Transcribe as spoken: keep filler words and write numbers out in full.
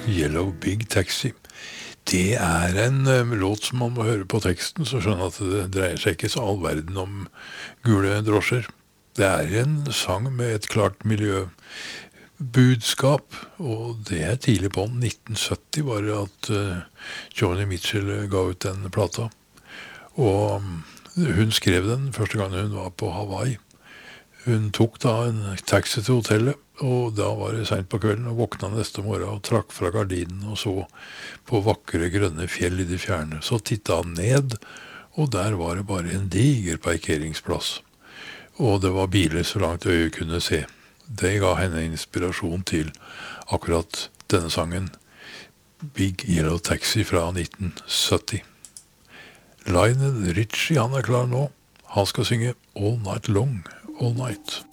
Yellow Big Taxi. Det er en uh, låt som man må høre på teksten, så skjønner at det dreier seg ikke så all verden om gule drosjer. Det er en sang med et klart miljøbudskap, og det er tidlig på nitten sytti var det at uh, Joni Mitchell ga ut den plata. Og um, hun skrev den første gang hun var på Hawaii. Hun tok da en taxi til hotellet, og da var det sent på kvelden, og våkna neste morgen og trakk fra gardinen og så på vakre grønne fjell i det fjerne. Så tittet han ned, og der var det bare en diger parkeringsplass. Og det var biler så langt øyet kunne se. Det ga henne inspirasjon til akkurat denne sangen, Big Yellow Taxi fra nitten sytti. Lionel Richie, han er klar nå. Han skal synge All Night Long, All Night.